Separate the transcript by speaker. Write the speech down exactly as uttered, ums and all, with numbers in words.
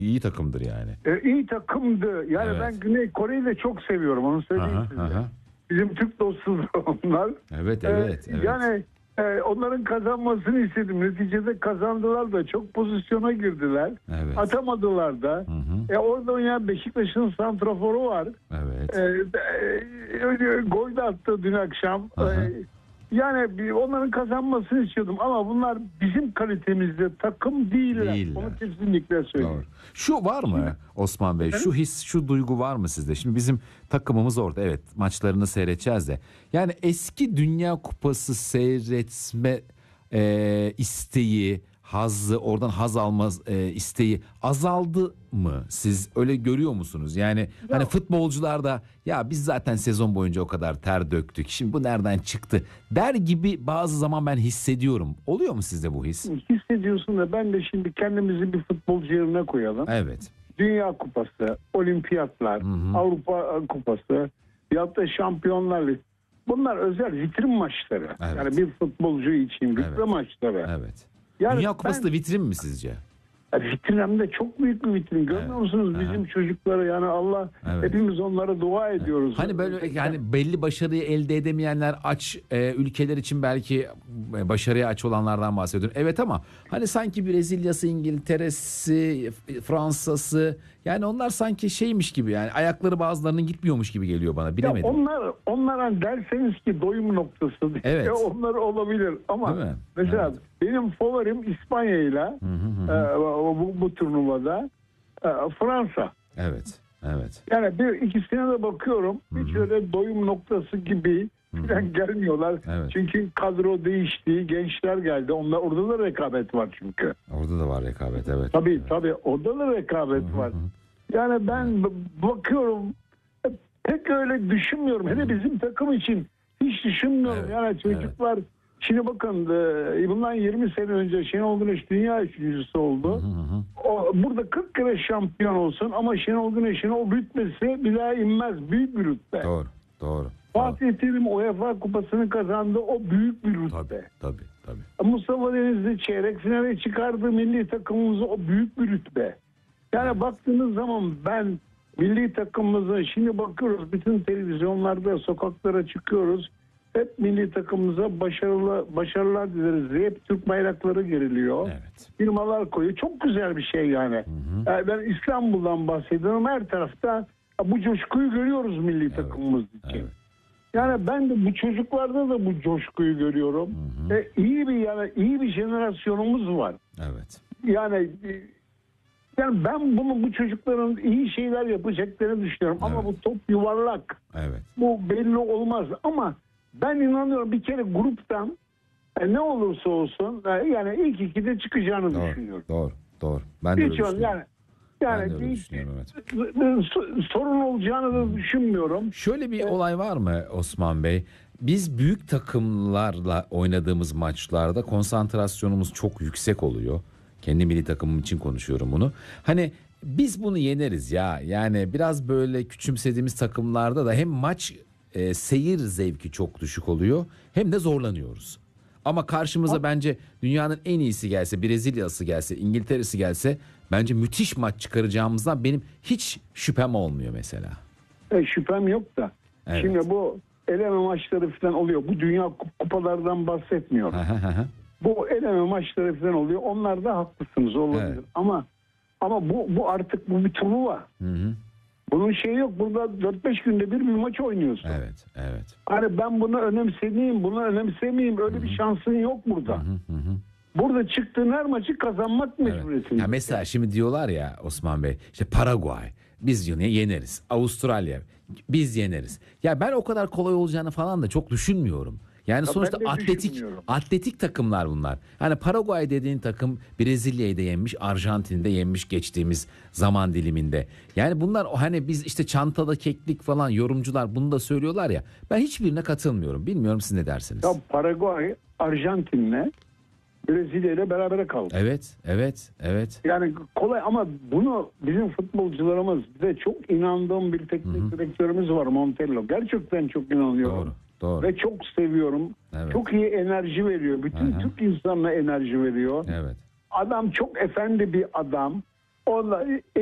Speaker 1: İyi takımdır yani.
Speaker 2: E, iyi takımdı. Yani
Speaker 1: Evet.
Speaker 2: ben Güney Kore'yi de çok seviyorum. Onu söyleyeyim
Speaker 1: Aha,
Speaker 2: size.
Speaker 1: aha.
Speaker 2: Bizim Türk dostuz onlar.
Speaker 1: Evet,
Speaker 2: E,
Speaker 1: evet, evet.
Speaker 2: Yani e, onların kazanmasını istedim. Neticede kazandılar da çok pozisyona girdiler.
Speaker 1: Evet.
Speaker 2: Atamadılar da.
Speaker 1: Hı hı.
Speaker 2: E, orada oynayan Beşiktaş'ın santraforu var.
Speaker 1: Evet.
Speaker 2: E, e, gol de attı dün akşam.
Speaker 1: Aha.
Speaker 2: E, yani bir- onların kazanmasını istiyordum ama bunlar bizim kalitemizde takım değiller.
Speaker 1: Değiller.
Speaker 2: Onu kesinlikle söyleyeyim.
Speaker 1: Doğru. Şu var mı Osman Bey? Şu his, şu duygu var mı sizde? Şimdi bizim takımımız orada. Evet, maçlarını seyredeceğiz de. Yani eski Dünya Kupası seyretme e, isteği, hazzı, oradan haz alma e, isteği azaldı mı? Siz öyle görüyor musunuz? Yani hani futbolcular da ya biz zaten sezon boyunca o kadar ter döktük. Şimdi bu nereden çıktı der gibi bazı zaman ben hissediyorum. Oluyor mu sizde bu his?
Speaker 2: Hissediyorsun da ben de şimdi kendimizi bir futbolcu yerine koyalım.
Speaker 1: Evet.
Speaker 2: Dünya Kupası, Olimpiyatlar,
Speaker 1: Hı hı.
Speaker 2: Avrupa Kupası, ya da Şampiyonlar Ligi. Bunlar özel vitrin maçları.
Speaker 1: Evet.
Speaker 2: Yani bir futbolcu için vitrin
Speaker 1: Evet.
Speaker 2: maçları.
Speaker 1: Evet.
Speaker 2: Yani
Speaker 1: Dünya Kupası
Speaker 2: ben-
Speaker 1: da vitrin mi sizce?
Speaker 2: Ya vitrin hem de çok büyük bir vitrin. Görmüyor
Speaker 1: Evet.
Speaker 2: musunuz
Speaker 1: Aha.
Speaker 2: bizim çocuklara, yani Allah
Speaker 1: Evet.
Speaker 2: hepimiz onlara dua ediyoruz.
Speaker 1: Hani böyle yani belli başarıyı elde edemeyenler aç e, ülkeler için belki e, başarıya aç olanlardan bahsediyorum. Evet ama hani sanki Brezilya'sı, İngiltere'si, Fransa'sı yani onlar sanki şeymiş gibi yani ayakları bazılarının gitmiyormuş gibi geliyor bana,
Speaker 2: Ya
Speaker 1: bilemedim.
Speaker 2: onlar onlara derseniz ki doyum noktası.
Speaker 1: Evet.
Speaker 2: Ya onlar olabilir ama
Speaker 1: Değil mi?
Speaker 2: mesela
Speaker 1: Evet.
Speaker 2: benim favorim İspanya'yla
Speaker 1: Hı hı hı.
Speaker 2: e, bu, bu turnuvada e, Fransa.
Speaker 1: Evet. Evet.
Speaker 2: Yani bir ikisine de bakıyorum. Hiç öyle doyum noktası gibi falan gelmiyorlar.
Speaker 1: Evet.
Speaker 2: Çünkü kadro değişti, gençler geldi. Onlar orada da rekabet var çünkü.
Speaker 1: Orada da var rekabet, evet.
Speaker 2: Tabii
Speaker 1: Evet.
Speaker 2: tabii orada da rekabet var. Yani ben b- bakıyorum pek öyle düşünmüyorum. Hele bizim takım için hiç düşünmüyorum.
Speaker 1: Evet,
Speaker 2: Yani çocuklar şimdi bakın e, bundan yirmi sene önce Şenol Güneş dünya üçüncüsü oldu.
Speaker 1: Hı hı.
Speaker 2: O, burada kırk kere şampiyon olsun ama Şenol Güneş'in o rütbesi bir daha inmez. Büyük bir rütbe.
Speaker 1: Doğru. Doğru. Doğru.
Speaker 2: Fatih Terim UEFA kupasını kazandı. O büyük bir rütbe.
Speaker 1: Tabii. Tabii. Tabii.
Speaker 2: Mustafa Denizli çeyrek finale çıkardığı milli takımımız o büyük bir rütbe. Yani baktığınız zaman ben milli takımımıza şimdi bakıyoruz bütün televizyonlarda sokaklara çıkıyoruz. Hep milli takımımıza başarılı başarılar dileriz. Hep Türk bayrakları geriliyor.
Speaker 1: Evet.
Speaker 2: Firmalar koyuyor. Çok güzel bir şey yani. Yani ben İstanbul'dan bahsediyorum. Her tarafta bu coşkuyu görüyoruz milli takımımız için.
Speaker 1: Evet.
Speaker 2: Yani ben de bu çocuklarda da bu coşkuyu görüyorum. E, iyi bir yani iyi bir jenerasyonumuz var.
Speaker 1: Evet.
Speaker 2: Yani e, yani ben bunu bu çocukların iyi şeyler yapacaklarını düşünüyorum. Ama
Speaker 1: Evet.
Speaker 2: bu top yuvarlak.
Speaker 1: Evet.
Speaker 2: Bu belli olmaz ama ben inanıyorum bir kere gruptan e, ne olursa olsun e, yani ilk ikide çıkacağını
Speaker 1: Doğru.
Speaker 2: düşünüyorum.
Speaker 1: Doğru. Doğru. Ben de öyle
Speaker 2: Hiç ön-
Speaker 1: düşünüyorum.
Speaker 2: yani
Speaker 1: Ben de
Speaker 2: yani
Speaker 1: öyle
Speaker 2: hiç-
Speaker 1: düşünüyorum, evet.
Speaker 2: so- sorun olacağını da düşünmüyorum.
Speaker 1: Şöyle bir olay var mı Osman Bey? Biz büyük takımlarla oynadığımız maçlarda konsantrasyonumuz çok yüksek oluyor. Kendi milli takımım için konuşuyorum bunu. Hani biz bunu yeneriz ya. Yani biraz böyle küçümsediğimiz takımlarda da hem maç e, seyir zevki çok düşük oluyor hem de zorlanıyoruz. Ama karşımıza bence dünyanın en iyisi gelse, Brezilya'sı gelse, İngiltere'si gelse bence müthiş maç çıkaracağımızdan benim hiç şüphem olmuyor mesela.
Speaker 2: E, şüphem yok da.
Speaker 1: Evet.
Speaker 2: Şimdi bu eleme maçları falan oluyor. Bu dünya kup- kupalardan bahsetmiyorum. Bu eleme maçları falan oluyor. Onlar da haklısınız olabilir.
Speaker 1: Evet.
Speaker 2: Ama ama bu bu artık bu bir turnuva.
Speaker 1: Hı hı.
Speaker 2: Bunun şeyi yok. Burada dört beş günde bir bir maç oynuyorsun.
Speaker 1: Evet, evet.
Speaker 2: Hani ben bunu önemsemeyeyim, bunu önemsemeyeyim. Öyle bir şansın yok burada.
Speaker 1: Hı hı.
Speaker 2: Burada çıktığın her maçı kazanmak
Speaker 1: Evet.
Speaker 2: mecburiyetinde.
Speaker 1: Ya mesela şimdi diyorlar ya Osman Bey, işte Paraguay biz yine yeneriz. Avustralya biz yeneriz. Ya ben o kadar kolay olacağını falan da çok düşünmüyorum. Yani
Speaker 2: Ya
Speaker 1: sonuçta
Speaker 2: ben de
Speaker 1: atletik
Speaker 2: düşünmüyorum.
Speaker 1: atletik takımlar bunlar. Hani Paraguay dediğin takım Brezilya'yı da yenmiş, Arjantin'i de yenmiş geçtiğimiz zaman diliminde. Yani bunlar hani biz işte çantada keklik falan yorumcular bunu da söylüyorlar ya. Ben hiçbirine katılmıyorum. Bilmiyorum siz ne dersiniz?
Speaker 2: Ya Paraguay, Arjantin'le Brezilya ile berabere kaldı.
Speaker 1: Evet, evet, evet.
Speaker 2: Yani kolay ama bunu bizim futbolcularımız bize çok inandığım bir teknik direktörümüz var, Montella. Gerçekten çok inanıyorum.
Speaker 1: Doğru, doğru.
Speaker 2: Ve çok seviyorum.
Speaker 1: Evet.
Speaker 2: Çok iyi enerji veriyor. Bütün
Speaker 1: Aha.
Speaker 2: Türk insanına enerji veriyor.
Speaker 1: Evet.
Speaker 2: Adam çok efendi bir adam. Onlar